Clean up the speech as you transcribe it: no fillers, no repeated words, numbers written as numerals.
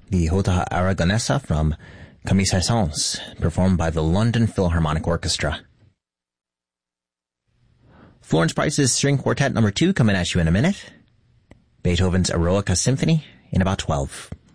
the Jota Aragonesa from Camille Saint-Saëns, performed by the London Philharmonic Orchestra. Florence Price's String Quartet No. 2 coming at you in a minute. Beethoven's Eroica Symphony in about 12.